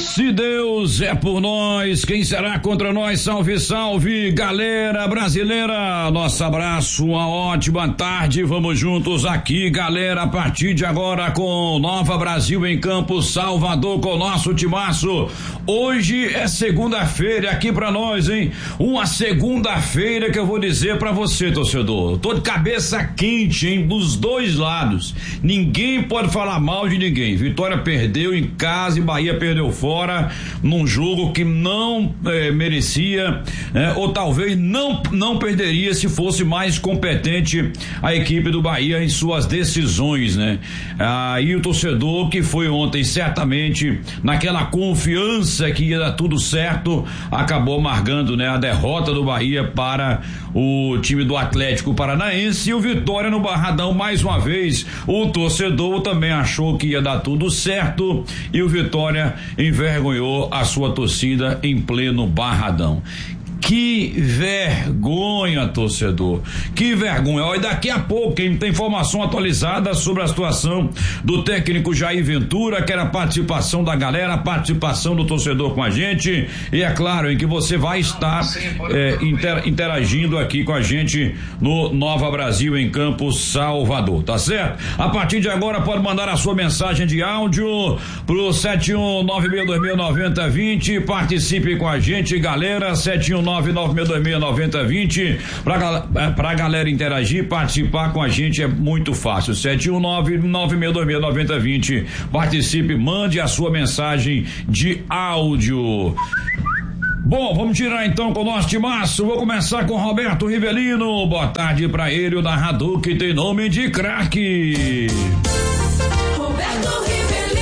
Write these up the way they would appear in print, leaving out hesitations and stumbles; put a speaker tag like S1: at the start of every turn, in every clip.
S1: Se Deus é por nós, quem será contra nós? Salve, salve, galera brasileira. Nosso abraço, uma ótima tarde. Vamos juntos aqui, galera, a partir de agora com Nova Brasil em Campo, Salvador, com o nosso timaço. Hoje é segunda-feira aqui pra nós, hein? Uma segunda-feira que eu vou dizer pra você, torcedor. Tô de cabeça quente, hein? Dos dois lados. Ninguém pode falar mal de ninguém. Vitória perdeu em casa e Bahia perdeu fora, num jogo que não merecia, ou talvez não perderia se fosse mais competente a equipe do Bahia em suas decisões, né? Aí o torcedor que foi ontem certamente naquela confiança que ia dar tudo certo, acabou amargando, né, a derrota do Bahia para o time do Atlético Paranaense. E o Vitória no Barradão mais uma vez, o torcedor também achou que ia dar tudo certo e o Vitória envergonhou a sua torcida em pleno Barradão. Que vergonha, torcedor, que vergonha. Olha, daqui a pouco quem tem informação atualizada sobre a situação do técnico Jair Ventura, quer a participação da galera, a participação do torcedor com a gente, e é claro em que você vai estar interagindo aqui com a gente no Nova Brasil em Campo, Salvador, tá certo? A partir de agora pode mandar a sua mensagem de áudio pro 71962699020, participe com a gente, galera. 71996269020, pra galera interagir, participar com a gente é muito fácil. 71996269020, participe, mande a sua mensagem de áudio. Bom, vamos tirar então com o nosso timaço. Vou começar com Roberto Rivelino. Boa tarde pra ele, o narrador que tem nome de craque.
S2: Roberto Rivelino.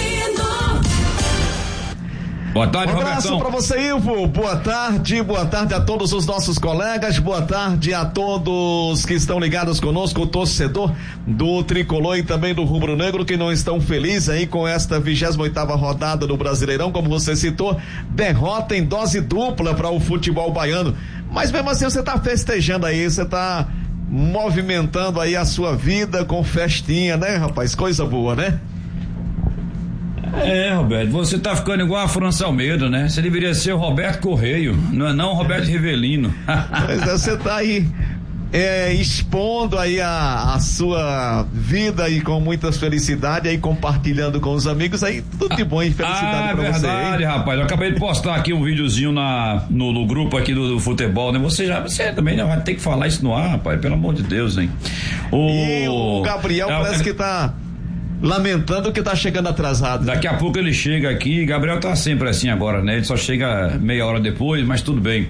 S3: Boa tarde, Robertão. Um abraço pra você, Ivo. Boa tarde a todos os nossos colegas, boa tarde a todos que estão ligados conosco, o torcedor do Tricolor e também do Rubro Negro, que não estão felizes aí com esta 28ª rodada do Brasileirão, como você citou, derrota em dose dupla para o futebol baiano, mas mesmo assim você tá festejando aí, você tá movimentando aí a sua vida com festinha, né, rapaz? Coisa boa, né?
S1: Roberto, você tá ficando igual a França Almeida, né? Você deveria ser o Roberto Correio, não o Roberto Rivelino.
S3: Mas você tá aí expondo aí a sua vida aí com muitas felicidades aí, compartilhando com os amigos aí, tudo de bom e felicidade pra você. É verdade,
S1: rapaz, eu acabei de postar aqui um videozinho no grupo aqui do futebol, né? Você também já vai ter que falar isso no ar, rapaz, pelo amor de Deus, hein?
S3: E o Gabriel parece que tá lamentando que tá chegando atrasado.
S1: Daqui a pouco ele chega aqui, Gabriel tá sempre assim agora, né? Ele só chega meia hora depois, mas tudo bem.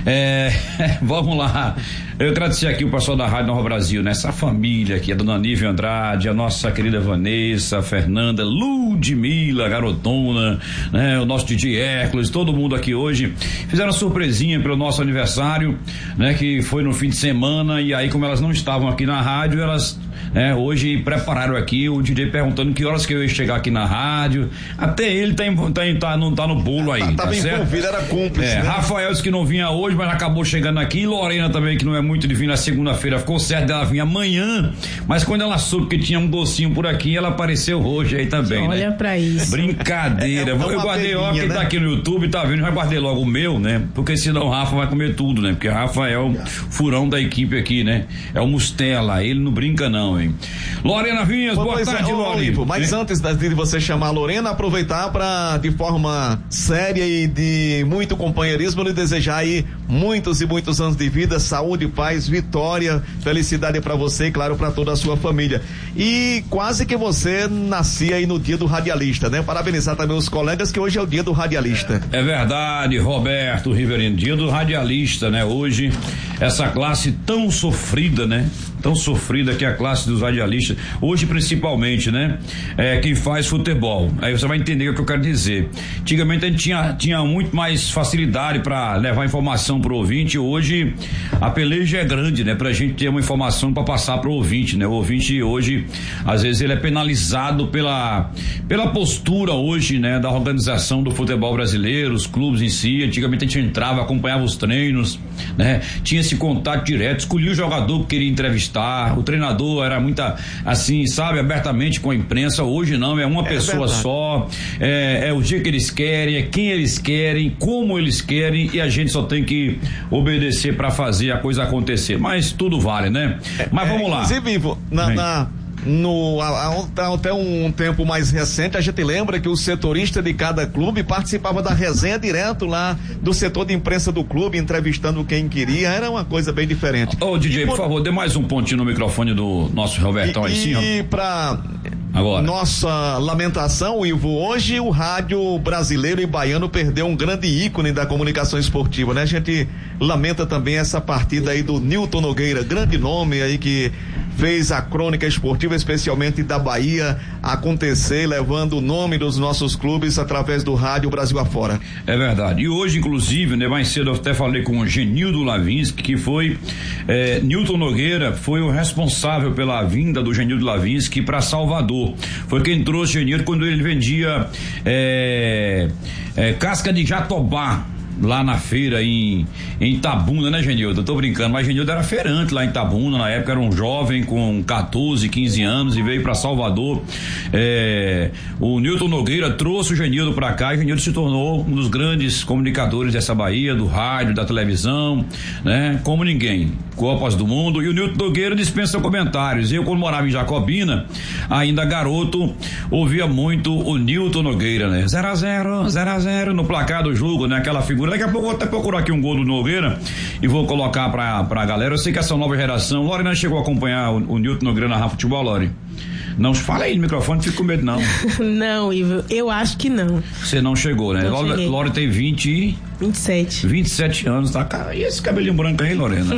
S1: Vamos lá. Eu agradecer aqui o pessoal da Rádio Nova Brasil, né? Essa família aqui, a dona Nívia Andrade, a nossa querida Vanessa, a Fernanda, Ludmila, garotona, né? O nosso DJ Hércules, todo mundo aqui hoje fizeram surpresinha pelo nosso aniversário, né? Que foi no fim de semana, e aí como elas não estavam aqui na rádio, elas hoje prepararam aqui, o DJ perguntando que horas que eu ia chegar aqui na rádio. Até ele não tá no bolo aí.
S3: Tava envolvido, era cúmplice, né?
S1: Rafael disse que não vinha hoje, mas acabou chegando aqui. E Lorena também, que não é muito de vir na segunda-feira, ficou certo dela vir amanhã, mas quando ela soube que tinha um docinho por aqui, ela apareceu hoje aí também.
S4: Olha, né? Pra isso.
S1: Brincadeira. Eu guardei logo, quem tá aqui no YouTube, tá vendo, já guardei logo o meu, né? Porque senão o Rafa vai comer tudo, né? Porque o Rafa é o furão da equipe aqui, né? É o Mustela, ele não brinca não, hein? Lorena Vinhas, boa tarde, Lorena.
S3: Mas antes de você chamar a Lorena, aproveitar para, de forma séria e de muito companheirismo, lhe desejar aí muitos e muitos anos de vida, saúde, paz, vitória, felicidade para você e claro para toda a sua família. E quase que você nascia aí no dia do radialista, né? Parabenizar também os colegas que hoje é o dia do radialista.
S1: É verdade, Roberto Rivelino, dia do radialista, né? Hoje essa classe tão sofrida, né? Tão sofrida que é a classe dos radialistas, hoje principalmente, né? Quem faz futebol. Aí você vai entender o que eu quero dizer. Antigamente a gente tinha muito mais facilidade para levar informação pro ouvinte, hoje a peleja é grande, né? Pra gente ter uma informação para passar pro ouvinte, né? O ouvinte hoje, às vezes ele é penalizado pela postura hoje, né? Da organização do futebol brasileiro, os clubes em si. Antigamente a gente entrava, acompanhava os treinos, né? Tinha esse contato direto, escolhia o jogador que queria entrevistar, mal-estar, o treinador era muita, assim, sabe, abertamente com a imprensa. Hoje não, é uma pessoa verdade. Só, é o dia que eles querem, é quem eles querem, como eles querem, e a gente só tem que obedecer para fazer a coisa acontecer, mas tudo vale, né? Mas vamos lá.
S3: Inclusive, Ivo, até um tempo mais recente, a gente lembra que o setorista de cada clube participava da resenha direto lá do setor de imprensa do clube, entrevistando quem queria, era uma coisa bem diferente.
S1: Ô, DJ, por favor, dê mais um pontinho no microfone do nosso Robertão aí, sim, ó.
S3: E pra agora, nossa lamentação, Ivo, hoje o rádio brasileiro e baiano perdeu um grande ícone da comunicação esportiva, né? A gente lamenta também essa partida aí do Nilton Nogueira, grande nome aí que fez a crônica esportiva, especialmente da Bahia, acontecer, levando o nome dos nossos clubes através do rádio Brasil afora.
S1: É verdade. E hoje, inclusive, né, mais cedo eu até falei com o Genildo Lavinsky, que foi Nilton Nogueira foi o responsável pela vinda do Genildo Lavinsky para Salvador. Foi quem trouxe o Genildo quando ele vendia casca de jatobá lá na feira em Itabuna, né, Genildo? Eu tô brincando, mas Genildo era feirante lá em Itabuna, na época era um jovem com 14, 15 anos e veio para Salvador. O Nilton Nogueira trouxe o Genildo para cá e o Genildo se tornou um dos grandes comunicadores dessa Bahia, do rádio, da televisão, né? Como ninguém. Copas do Mundo, e o Nilton Nogueira dispensa comentários. Eu, quando morava em Jacobina, ainda garoto, ouvia muito o Nilton Nogueira, né? 0-0 no placar do jogo, né? Aquela figura. Daqui a pouco eu vou até procurar aqui um gol do Nogueira e vou colocar pra galera. Eu sei que essa nova geração, Lore não chegou a acompanhar o Nilton Nogueira na Rafa Futebol, Lore? Não, fala aí no microfone, fica com medo não.
S4: Não, Ivo, eu acho que não.
S1: Você não chegou, né? Lore tem 27 anos, tá? E esse cabelinho branco aí, Lorena?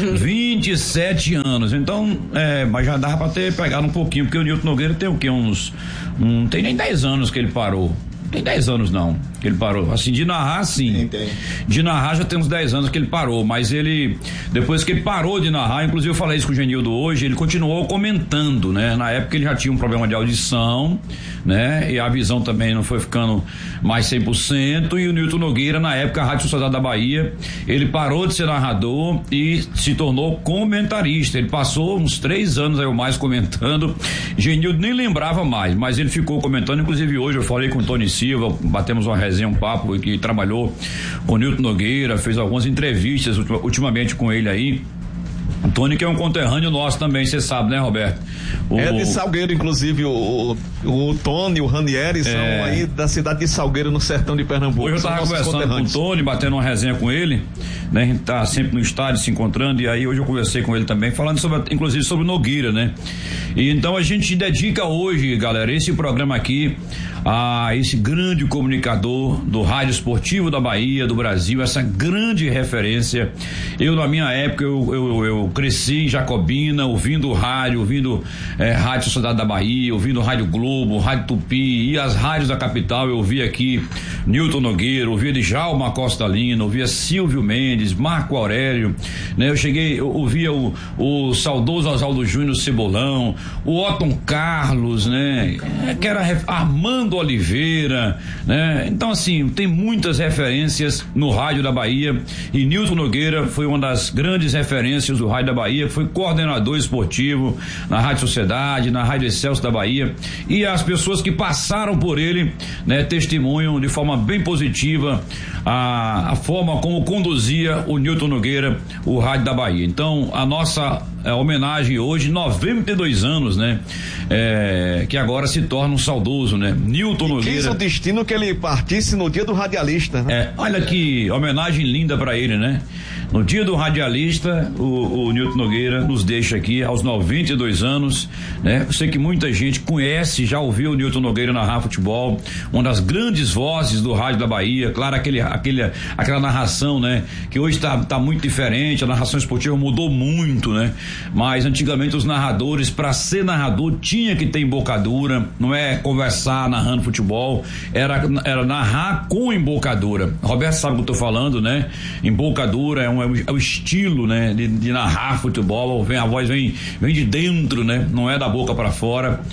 S1: 27 anos, então, mas já dava pra ter pegado um pouquinho, porque o Nilton Nogueira tem o quê? Não tem nem 10 anos que ele parou. Tem 10 anos não, que ele parou. Assim, de narrar, sim. Tem. De narrar já tem uns 10 anos que ele parou, mas depois que ele parou de narrar, inclusive eu falei isso com o Genildo hoje, ele continuou comentando, né? Na época ele já tinha um problema de audição, né? E a visão também não foi ficando mais 100%, e o Nilton Nogueira, na época, a Rádio Sociedade da Bahia, ele parou de ser narrador e se tornou comentarista. Ele passou uns 3 anos aí ou mais comentando. Genildo nem lembrava mais, mas ele ficou comentando, inclusive hoje eu falei com o Tony Silva, batemos uma resenha, um papo, que trabalhou com o Nilton Nogueira, fez algumas entrevistas ultimamente com ele aí. O Tony, que é um conterrâneo nosso também, você sabe, né, Roberto?
S3: É de Salgueiro, inclusive, o Tony, o Ranieri são aí da cidade de Salgueiro, no sertão de Pernambuco.
S1: Hoje eu tava conversando com o Tony, batendo uma resenha com ele, né? A gente tá sempre no estádio se encontrando, e aí hoje eu conversei com ele também, falando inclusive sobre Nogueira, né? E então a gente dedica hoje, galera, esse programa aqui a esse grande comunicador do rádio esportivo da Bahia, do Brasil, essa grande referência. Eu, na minha época, eu cresci em Jacobina, ouvindo rádio, Rádio Sociedade da Bahia, ouvindo Rádio Globo, Rádio Tupi, e as rádios da capital. Eu ouvia aqui Nilton Nogueira, ouvia Djalma Costa Lina, ouvia Silvio Mendes, Marco Aurélio, né? Eu ouvia o saudoso Oswaldo Júnior Cebolão, o Otton Carlos, né? Que era Armando Oliveira, né? Então, assim, tem muitas referências no rádio da Bahia, e Nilton Nogueira foi uma das grandes referências do rádio da Bahia, foi coordenador esportivo na Rádio Sociedade, na Rádio Excelsior da Bahia, e as pessoas que passaram por ele, né, testemunham de forma bem positiva a forma como conduzia o Nilton Nogueira o rádio da Bahia. Então, a nossa homenagem hoje, 92 anos, né? Que agora se torna um saudoso, né? Nilton Nogueira.
S3: Quis o destino que ele partisse no dia do radialista, né?
S1: Olha que homenagem linda pra ele, né? No dia do radialista, o Nilton Nogueira nos deixa aqui aos 92 anos, né? Eu sei que muita gente conhece, já ouviu o Nilton Nogueira narrar futebol, uma das grandes vozes do rádio da Bahia, claro, aquela narração, né? Que hoje tá muito diferente, a narração esportiva mudou muito, né? Mas antigamente os narradores, para ser narrador, tinha que ter embocadura, não é conversar narrando futebol, era narrar com embocadura. Roberto sabe o que eu tô falando, né? Embocadura é o estilo, né? De narrar futebol, a voz vem de dentro, né? Não é da boca para fora.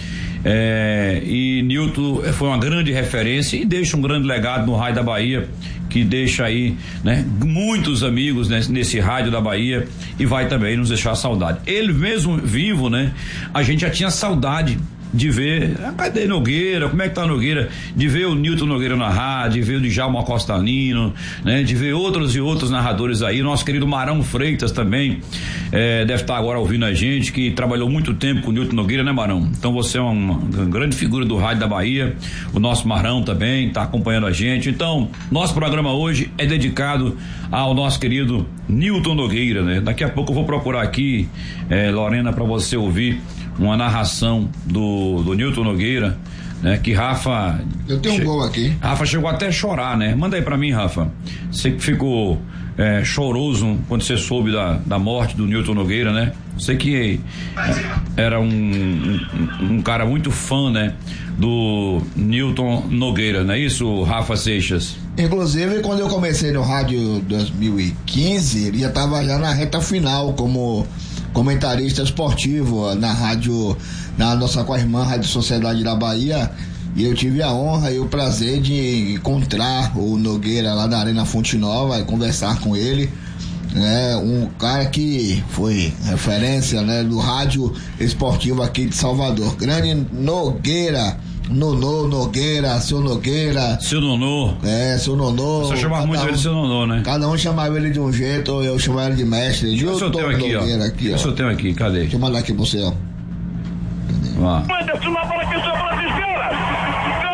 S1: e Nilton foi uma grande referência e deixa um grande legado no Rádio da Bahia, que deixa aí, né, muitos amigos nesse rádio da Bahia, e vai também nos deixar saudade. Ele mesmo vivo, né, a gente já tinha saudade de ver, cadê Nogueira, como é que tá Nogueira, de ver o Nilton Nogueira na rádio, de ver o Djalma Costalino, né, de ver outros e outros narradores aí, nosso querido Marão Freitas também, deve estar agora ouvindo a gente, que trabalhou muito tempo com o Nilton Nogueira, né, Marão? Então você é uma grande figura do rádio da Bahia, o nosso Marão também tá acompanhando a gente. Então, nosso programa hoje é dedicado ao nosso querido Nilton Nogueira, né? Daqui a pouco eu vou procurar aqui, Lorena, para você ouvir uma narração do Nilton Nogueira, né? Que Rafa...
S5: Eu tenho um gol aqui.
S1: Rafa chegou até a chorar, né? Manda aí pra mim, Rafa. Você que ficou choroso quando você soube da morte do Nilton Nogueira, né? Você que era um cara muito fã, né? Do Nilton Nogueira, não é isso, Rafa Seixas?
S5: Inclusive, quando eu comecei no rádio 2015, ele já estava já na reta final como comentarista esportivo na rádio, na nossa co-irmã Rádio Sociedade da Bahia, e eu tive a honra e o prazer de encontrar o Nogueira lá na Arena Fonte Nova e conversar com ele, né? Um cara que foi referência, né, do rádio esportivo aqui de Salvador. Grande Nogueira, Nonô Nogueira, seu Nogueira.
S1: Seu Nonô.
S5: Seu Nonô.
S1: Você chamava muito ele de seu Nonô, né?
S5: Cada um chamava ele de um jeito, eu chamava ele de mestre.
S1: Esse eu tenho aqui, Nogueira, ó. Aqui, esse eu tenho aqui, cadê?
S5: Deixa eu mandar aqui pra você, ó.
S2: Manda uma bola que sua bola desvia.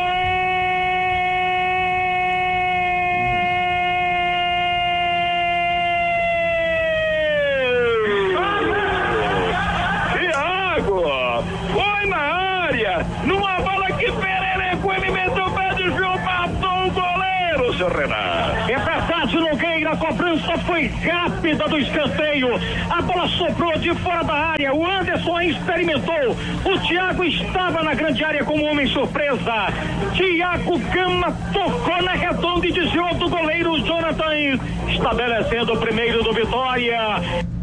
S2: Foi na área, numa bola que Perereco, ele meteu o pé, desviou, matou o goleiro, seu Renato. É verdade, Nogueira, a cobrança foi rápida do escanteio, a bola sobrou de fora da área, o Anderson experimentou, o Thiago estava na grande área como homem surpresa, Thiago Gama tocou na redonda e desviou do goleiro Jonathan, estabelecendo o primeiro do Vitória.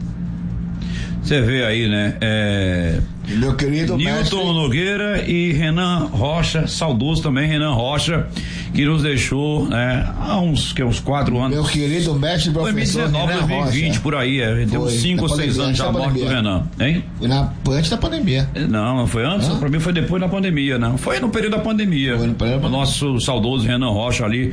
S1: Você vê aí, né?
S5: Meu querido
S1: Nilton
S5: mestre
S1: Nogueira e Renan Rocha, saudoso também Renan Rocha, que nos deixou, né, há uns 4 anos.
S5: Meu querido mestre professor
S1: 2019, 2020, Rocha. Por aí, deu 5 ou 6 anos já a morte do Renan, hein?
S5: Foi antes da pandemia.
S1: Não foi antes, pra mim foi depois da pandemia, não. Foi no período da pandemia. O nosso saudoso Renan Rocha ali,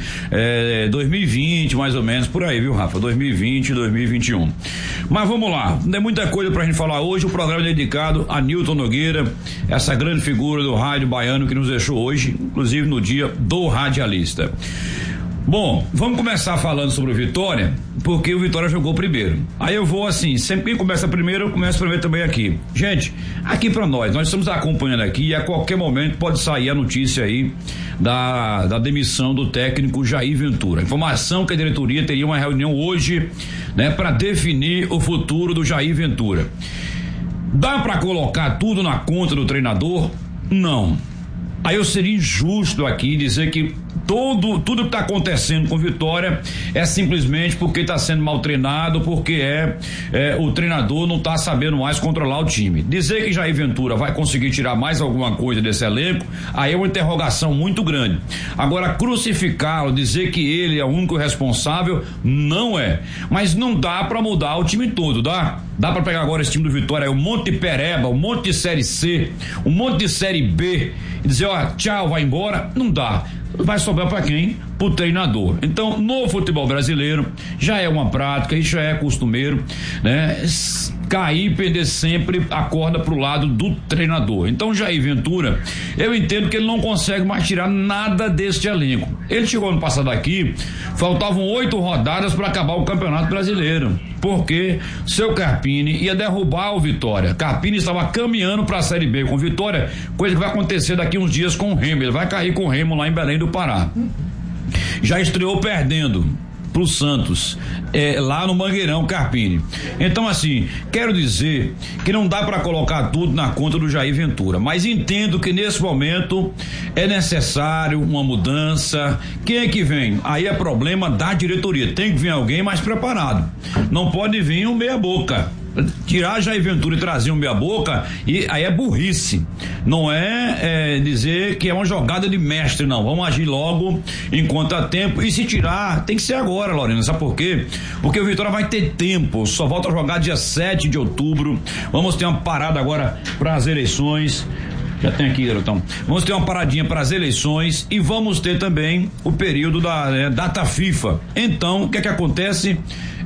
S1: 2020 mais ou menos, por aí, viu, Rafa? 2020, 2021. Mas vamos lá, não é muita coisa pra gente falar hoje, o programa é dedicado a Nilton Nogueira, essa grande figura do rádio baiano que nos deixou hoje, inclusive no dia do radialista. Bom, vamos começar falando sobre o Vitória, porque o Vitória jogou primeiro. Aí eu vou assim, sempre quem começa primeiro, eu começo primeiro também aqui. Gente, aqui pra nós estamos acompanhando aqui e a qualquer momento pode sair a notícia aí da demissão do técnico Jair Ventura. Informação que a diretoria teria uma reunião hoje, né, pra definir o futuro do Jair Ventura. Dá pra colocar tudo na conta do treinador? Não. Aí eu seria injusto aqui dizer que tudo que está acontecendo com Vitória é simplesmente porque está sendo mal treinado, porque o treinador não está sabendo mais controlar o time. Dizer que Jair Ventura vai conseguir tirar mais alguma coisa desse elenco, aí é uma interrogação muito grande. Agora, crucificá-lo, dizer que ele é o único responsável, não é. Mas não dá para mudar o time todo, dá? Dá para pegar agora esse time do Vitória, um monte de pereba, um monte de série C, um monte de série B, e dizer, ó, tchau, vai embora? Não dá. Vai sobrar para quem? Pro treinador. Então, no futebol brasileiro, já é uma prática, isso já é costumeiro, né? Cair e perder sempre a corda pro lado do treinador. Então, Jair Ventura, eu entendo que ele não consegue mais tirar nada deste elenco. Ele chegou ano passado aqui, faltavam 8 rodadas para acabar o Campeonato Brasileiro, porque seu Carpini ia derrubar o Vitória. Carpini estava caminhando para a Série B com Vitória, coisa que vai acontecer daqui uns dias com o Remo. Ele vai cair com o Remo lá em Belém do Pará. Já estreou perdendo pro Santos, lá no Mangueirão, Carpini. Então, assim, quero dizer que não dá para colocar tudo na conta do Jair Ventura, mas entendo que nesse momento é necessário uma mudança. Quem é que vem? Aí é problema da diretoria, tem que vir alguém mais preparado, não pode vir um meia boca. Tirar Jair Ventura e trazer um meia boca, e aí é burrice, Não é dizer que é uma jogada de mestre, não. Vamos agir logo enquanto há tempo. E se tirar, tem que ser agora, Lorena. Sabe por quê? Porque o Vitória vai ter tempo. Só volta a jogar dia 7 de outubro. Vamos ter uma parada agora para as eleições. Já tem aqui, Garotão. Vamos ter uma paradinha para as eleições e vamos ter também o período da data FIFA. Então, o que é que acontece?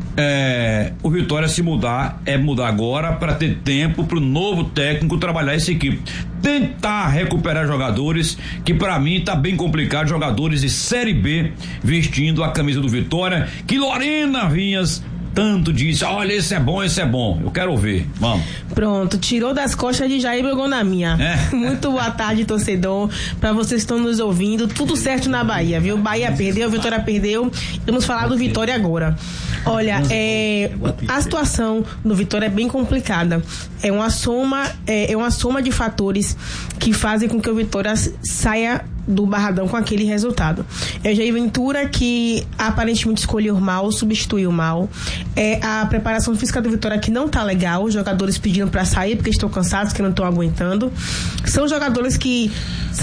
S1: O Vitória se mudar agora para ter tempo para o novo técnico trabalhar essa equipe, tentar recuperar jogadores que para mim tá bem complicado, jogadores de Série B vestindo a camisa do Vitória, que Lorena Vinhas tanto disse, olha, esse é bom, eu quero ver, vamos.
S4: Pronto, tirou das costas de Jair, jogou na minha. Muito boa tarde, torcedor, pra vocês que estão nos ouvindo, tudo certo na Bahia, viu? Bahia perdeu, Vitória perdeu, vamos falar do Vitória agora. Olha, a situação do Vitória é bem complicada, é uma soma de fatores que fazem com que o Vitória saia do Barradão com aquele resultado. É Jair Ventura que aparentemente escolheu mal, substituiu mal. A preparação física do Vitória que não tá legal, os jogadores pedindo para sair porque estão cansados, que não estão aguentando. São jogadores que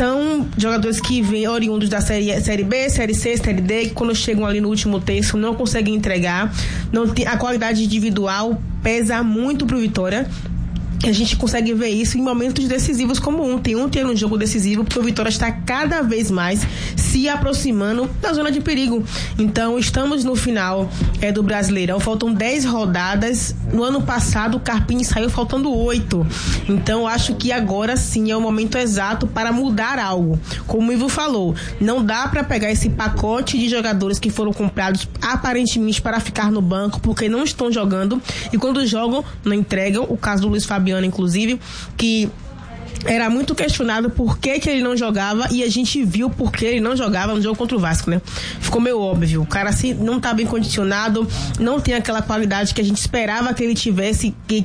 S4: vêm oriundos da série B, série C, série D, que quando chegam ali no último terço não conseguem entregar. Não tem, a qualidade individual pesa muito pro Vitória. A gente consegue ver isso em momentos decisivos como ontem era um jogo decisivo, porque o Vitória está cada vez mais se aproximando da zona de perigo. Então estamos no final do Brasileirão, faltam 10 rodadas. No ano passado o Carpini saiu faltando 8, então acho que agora sim é o momento exato para mudar algo. Como o Ivo falou, não dá para pegar esse pacote de jogadores que foram comprados aparentemente para ficar no banco, porque não estão jogando, e quando jogam não entregam. O caso do Luiz Fabiano, inclusive, que era muito questionado por que ele não jogava, e a gente viu por que ele não jogava no jogo contra o Vasco, né? Ficou meio óbvio, o cara assim, não tá bem condicionado, não tem aquela qualidade que a gente esperava que ele tivesse, que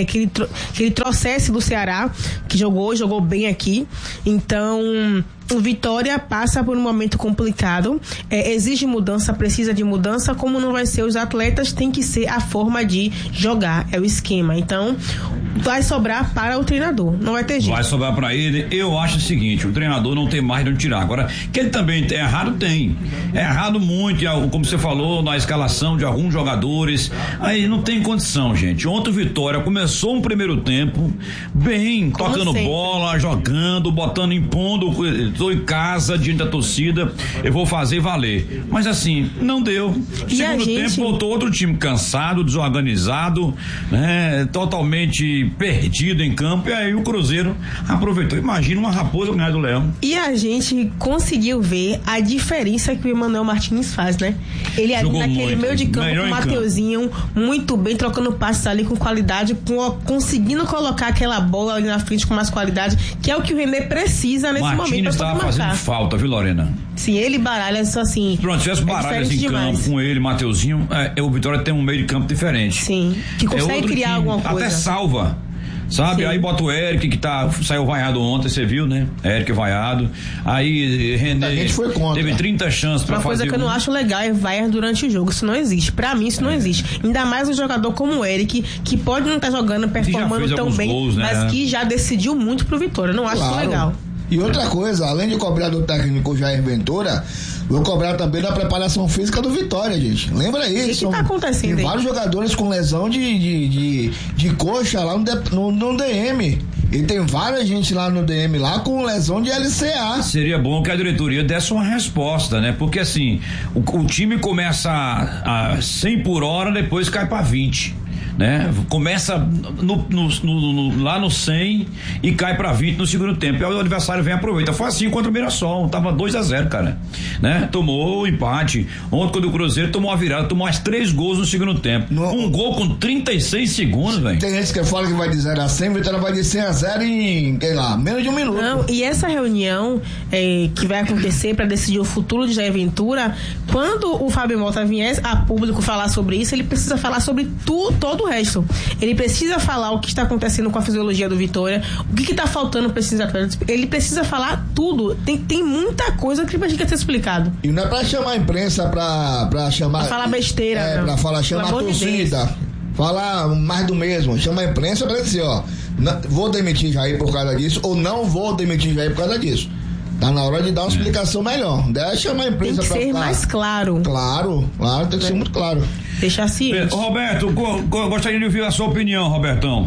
S4: ele trouxesse do Ceará, que jogou bem aqui. Então o Vitória passa por um momento complicado, exige mudança, precisa de mudança. Como não vai ser os atletas, tem que ser a forma de jogar, é o esquema. Então vai sobrar para o treinador, não vai ter jeito.
S1: Vai sobrar para ele. Eu acho o seguinte, o treinador não tem mais de onde tirar. Agora, que ele também é errado, tem. É errado muito, como você falou, na escalação de alguns jogadores. Aí não tem condição, gente. Ontem o Vitória começou um primeiro tempo bem, como tocando sempre, bola, jogando, botando, impondo. Estou em casa, diante da torcida, eu vou fazer valer. Mas assim, não deu. Segundo tempo, voltou outro time cansado, desorganizado, né? Totalmente perdido em campo, e aí o Cruzeiro aproveitou. Imagina uma raposa ganhar do Leão.
S4: E a gente conseguiu ver a diferença que o Emmanuel Martins faz, né? Ele ali naquele meio de campo com o Mateuzinho, muito bem, trocando passes ali com qualidade, conseguindo colocar aquela bola ali na frente com mais qualidade, que é o que o René precisa nesse momento.
S1: Estava fazendo falta, viu, Lorena?
S4: Sim, ele baralha só assim.
S1: Pronto, se tivesse baralhas em campo com ele, Mateuzinho, o Vitória tem um meio de campo diferente.
S4: Sim, que consegue criar alguma coisa.
S1: Até salva, sabe? Sim. Aí bota o Eric, que saiu vaiado ontem, você viu, né? Eric vaiado. Aí René teve 30 chances pra fazer.
S4: Uma coisa que eu não acho legal é vaiar durante o jogo. Isso não existe. Pra mim, isso não existe. Ainda mais um jogador como o Eric, que pode não estar jogando, performando tão bem, gols, né? Mas que já decidiu muito pro Vitória. Eu não acho isso legal.
S5: E outra coisa, além de cobrar do técnico Jair Ventura, vou cobrar também da preparação física do Vitória, gente. Lembra aí?
S4: O que tá acontecendo?
S5: Tem vários jogadores com lesão de coxa lá no DM. E tem várias gente lá no DM lá com lesão de LCA.
S1: Seria bom que a diretoria desse uma resposta, né? Porque assim, o time começa a 100 por hora, depois cai pra 20. Né? Começa lá no 100 e cai pra 20 no segundo tempo. E aí o adversário vem e aproveita. Foi assim contra o Mirassol, tava 2-0, cara, né? Tomou o empate. Ontem, quando o Cruzeiro tomou a virada, tomou mais 3 gols no segundo tempo. Um gol com 36 segundos, velho.
S5: Tem gente que fala que vai de 0 a 100, Vitória vai de 100 a 0 em, sei lá, menos de um minuto.
S4: Não, e essa reunião que vai acontecer para decidir o futuro de Jair Ventura, quando o Fábio Mota vier a público falar sobre isso, ele precisa falar sobre todo o resto. Ele precisa falar o que está acontecendo com a fisiologia do Vitória, o que está faltando para esses atletas. Ele precisa falar tudo. Tem muita coisa que precisa ser explicado.
S5: E não é para chamar a imprensa para chamar.
S4: Pra falar besteira.
S5: Para chamar a torcida. falar mais do mesmo, chama a imprensa para dizer, ó, vou demitir Jair por causa disso, ou não vou demitir Jair por causa disso. Tá na hora de dar uma explicação melhor. Deixa a imprensa
S4: pra ser mais claro.
S5: Claro, tem que ser muito claro.
S4: Deixar ciente.
S1: Roberto, gostaria de ouvir a sua opinião, Robertão.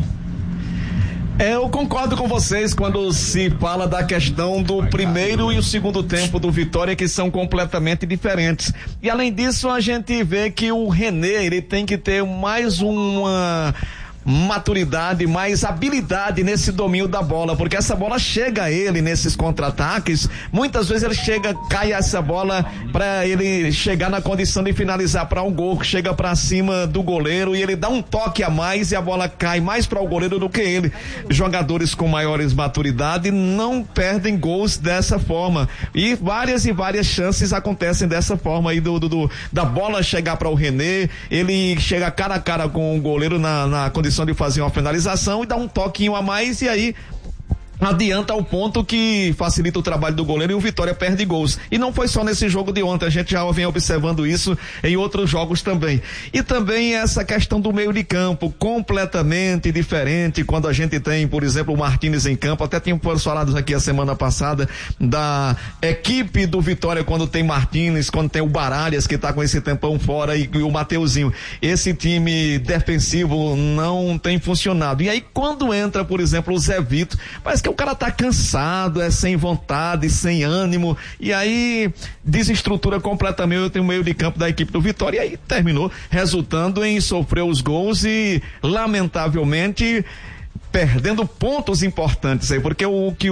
S3: Eu concordo com vocês quando se fala da questão do primeiro e o segundo tempo do Vitória, que são completamente diferentes. E além disso, a gente vê que o René, ele tem que ter mais uma maturidade, mais habilidade nesse domínio da bola, porque essa bola chega a ele nesses contra-ataques, muitas vezes ele cai essa bola para ele chegar na condição de finalizar para um gol, que chega para cima do goleiro e ele dá um toque a mais e a bola cai mais para o goleiro do que ele. Jogadores com maiores maturidade não perdem gols dessa forma, e várias chances acontecem dessa forma aí da bola chegar para o René, ele chega cara a cara com o goleiro na condição de fazer uma finalização e dar um toquinho a mais, e aí adianta ao ponto que facilita o trabalho do goleiro e o Vitória perde gols. E não foi só nesse jogo de ontem, a gente já vem observando isso em outros jogos também. E também essa questão do meio de campo, completamente diferente quando a gente tem, por exemplo, o Martínez em campo. Até tínhamos falado aqui a semana passada da equipe do Vitória quando tem Martínez, quando tem o Baralhas, que tá com esse tempão fora, e o Mateuzinho. Esse time defensivo não tem funcionado. E aí quando entra, por exemplo, o Zé Vito, parece que o cara tá cansado, sem vontade, sem ânimo, e aí desestrutura completamente o meio de campo da equipe do Vitória, e aí terminou resultando em sofrer os gols e, lamentavelmente, perdendo pontos importantes aí, porque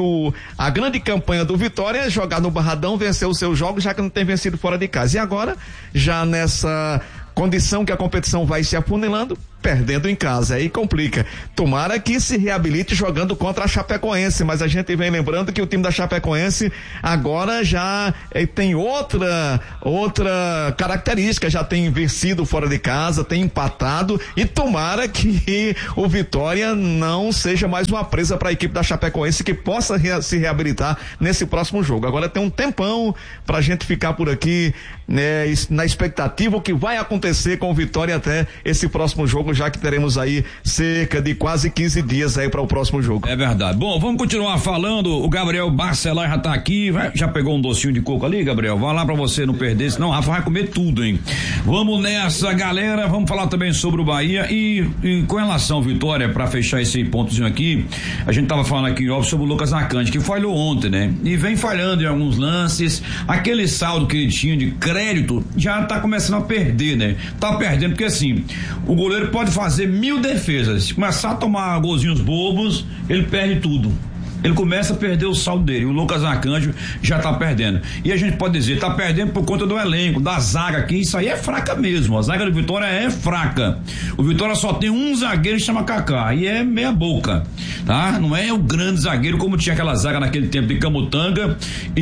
S3: a grande campanha do Vitória é jogar no Barradão, vencer os seus jogos, já que não tem vencido fora de casa. E agora, já nessa condição que a competição vai se afunilando, perdendo em casa, aí complica. Tomara que se reabilite jogando contra a Chapecoense, mas a gente vem lembrando que o time da Chapecoense agora já tem outra característica, já tem vencido fora de casa, tem empatado, e tomara que o Vitória não seja mais uma presa para a equipe da Chapecoense, que possa se reabilitar nesse próximo jogo. Agora tem um tempão pra gente ficar por aqui, né, na expectativa o que vai acontecer com o Vitória até esse próximo jogo, já que teremos aí cerca de quase 15 dias aí para o próximo jogo.
S1: É verdade. Bom, vamos continuar falando. O Gabriel Barcelar já tá aqui. Já pegou um docinho de coco ali, Gabriel? Vai lá para você não perder, senão o Rafa vai comer tudo, hein? Vamos nessa, galera. Vamos falar também sobre o Bahia e com relação ao Vitória, para fechar esse pontozinho aqui, a gente tava falando aqui óbvio sobre o Lucas Arcanjo, que falhou ontem, né? E vem falhando em alguns lances. Aquele saldo que ele tinha de crédito já tá começando a perder, né? Tá perdendo, porque assim, o goleiro pode fazer 1000 defesas, se começar a tomar golzinhos bobos, ele perde tudo. Ele começa a perder o saldo dele. O Lucas Arcanjo já tá perdendo. E a gente pode dizer, tá perdendo por conta do elenco, da zaga aqui. Isso aí é fraca mesmo. A zaga do Vitória é fraca. O Vitória só tem um zagueiro que chama Kaká. E é meia boca. Tá? Não é o grande zagueiro como tinha aquela zaga naquele tempo de Camutanga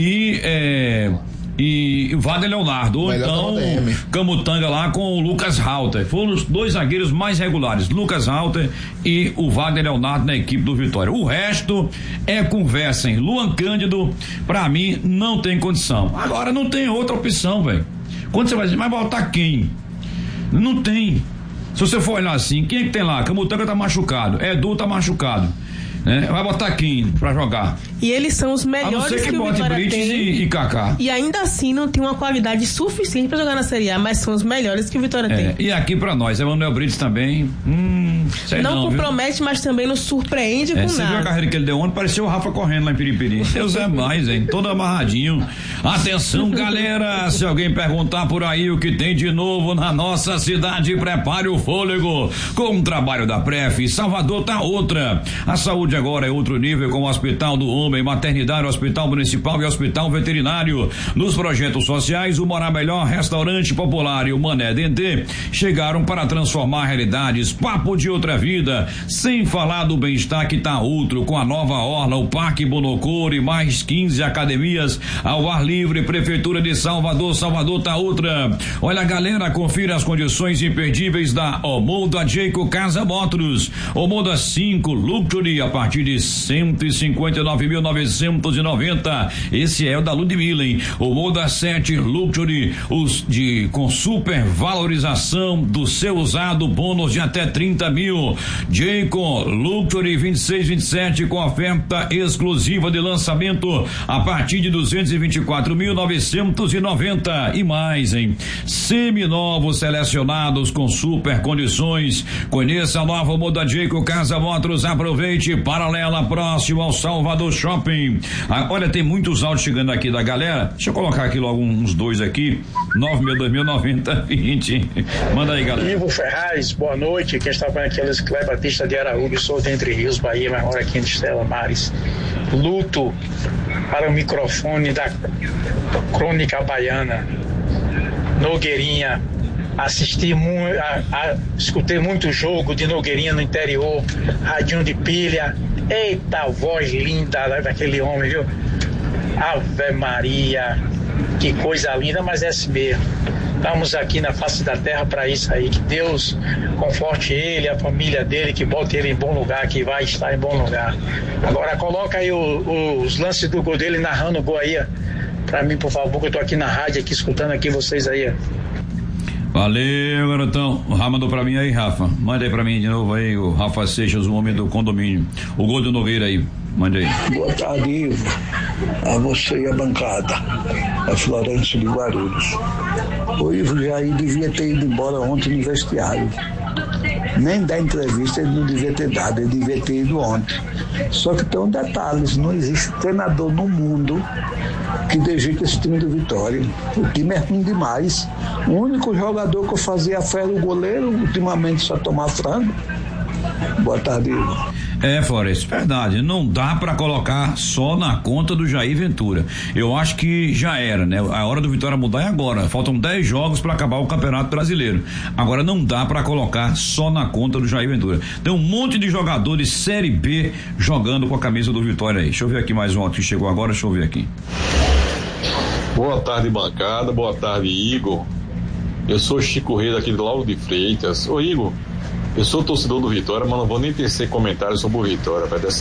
S1: e o Wagner Leonardo, ou então Camutanga lá com o Lucas Halter. Foram os dois zagueiros mais regulares, Lucas Halter e o Wagner Leonardo na equipe do Vitória. O resto é conversa, hein? Luan Cândido, pra mim, não tem condição. Agora não tem outra opção, velho. Quando você vai dizer, mas botar quem? Não tem. Se você for olhar assim, quem é que tem lá? Camutanga tá machucado, Edu tá machucado. Vai botar quem pra jogar?
S4: E eles são os melhores que o Vitória tem.
S1: E Kaká.
S4: E ainda assim não tem uma qualidade suficiente pra jogar na Série A, mas são os melhores que o Vitória tem.
S1: E aqui pra nós, Emanuel Brites também.
S4: Não compromete, mas também nos surpreende com nada.
S1: Você viu a carreira que ele deu ontem? Pareceu o Rafa correndo lá em Piripiri. Deus é mais, hein? Todo amarradinho. Atenção, galera. Se alguém perguntar por aí o que tem de novo na nossa cidade, prepare o fôlego. Com o trabalho da Pref, Salvador tá outra. A saúde agora é outro nível, com o Hospital do Homem, Maternidade, Hospital Municipal e Hospital Veterinário. Nos projetos sociais, o Morar Melhor, Restaurante Popular e o Mané Dendê chegaram para transformar realidades. Papo de outra vida. Sem falar do bem-estar que tá outro, com a nova orla, o Parque Bonocor e mais 15 academias ao ar livre. Prefeitura de Salvador tá outra. Olha, galera, confira as condições imperdíveis da Omoda Jayco Casa Motors. Omoda 5 Luxury a partir de 159.990. Esse é o da Ludmilla, hein? Omoda 7 Luxury, com super valorização do seu usado, bônus de até 30 mil. Jayco Luxury 2627 com oferta exclusiva de lançamento a partir de 224.990 e mais, hein? Seminovos selecionados com super condições. Conheça a nova Omoda Jayco Casa Motors, aproveite, paralela próximo ao Salvador Shopping. Olha, tem muitos áudios chegando aqui da galera. Deixa eu colocar aqui logo uns dois aqui. 9.2090-20. Manda aí, galera.
S6: Ivo Ferraz, boa noite. Quem está falando aqui é Luiz Cleber Batista de Araújo, sou de Entre Rios, Bahia, mas moro aqui em Estela Mares. Luto para o microfone da Crônica Baiana. Nogueirinha, escutei muito jogo de Nogueirinha no interior, radinho de pilha. Eita, voz linda daquele homem, viu? Ave Maria, que coisa linda, mas é assim mesmo. Estamos aqui na face da terra para isso aí. Que Deus conforte ele, a família dele, que bote ele em bom lugar, que vai estar em bom lugar. Agora coloca aí os lances do gol dele, narrando o gol aí, para mim, por favor, que eu tô aqui na rádio, aqui escutando aqui vocês aí.
S1: Valeu, garotão. O Rafa mandou pra mim aí, Rafa. Manda aí pra mim de novo aí, o Rafa Seixas, o homem do condomínio. O gol do Nogueira aí. Manda aí.
S7: Boa tarde, Ivo. A você e a bancada. A Florêncio de Guarulhos. O Ivo Jair devia ter ido embora ontem no vestiário. Nem dar entrevista ele não devia ter dado, ele devia ter ido ontem. Só que tem um detalhe, não existe treinador no mundo que dê jeito esse time do Vitória. O time é ruim demais. O único jogador que eu fazia fé era o goleiro, ultimamente só tomar frango. Boa tarde, Ivo.
S1: Flores, verdade, não dá pra colocar só na conta do Jair Ventura. Eu acho que já era, né? A hora do Vitória mudar é agora. Faltam 10 jogos pra acabar o Campeonato Brasileiro. Agora não dá pra colocar só na conta do Jair Ventura. Tem um monte de jogadores Série B jogando com a camisa do Vitória aí. Deixa eu ver aqui mais um outro que chegou agora, deixa eu ver aqui.
S8: Boa tarde, bancada, boa tarde, Igor. Eu sou Chico Rei daqui do Lauro de Freitas. Ô, Igor, eu sou torcedor do Vitória, mas não vou nem tecer comentários sobre o Vitória, vai